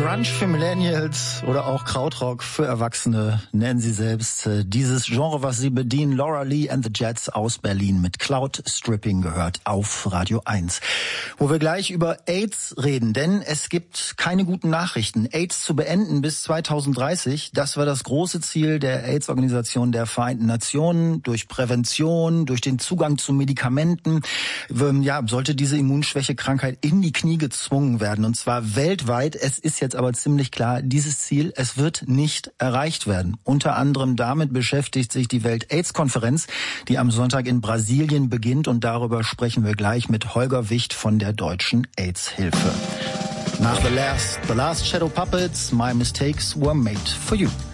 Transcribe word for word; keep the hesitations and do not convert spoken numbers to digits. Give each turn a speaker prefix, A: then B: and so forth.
A: Grunge für Millennials oder auch Krautrock für Erwachsene, nennen sie selbst. Dieses Genre, was sie bedienen, Laura Lee and the Jets aus Berlin mit Cloud Stripping gehört auf Radio eins. Wo wir gleich über AIDS reden, denn es gibt keine guten Nachrichten. AIDS zu beenden bis zweitausenddreißig, das war das große Ziel der AIDS-Organisation der Vereinten Nationen. Durch Prävention, durch den Zugang zu Medikamenten, ja, sollte diese Immunschwächekrankheit in die Knie gezwungen werden, und zwar weltweit. Es ist jetzt aber ziemlich klar, dieses Ziel, es wird nicht erreicht werden. Unter anderem damit beschäftigt sich die Welt-AIDS-Konferenz, die am Sonntag in Brasilien beginnt, und darüber sprechen wir gleich mit Holger Wicht von der Deutschen AIDS-Hilfe. Nach The Last, The Last Shadow Puppets, My Mistakes Were Made For You.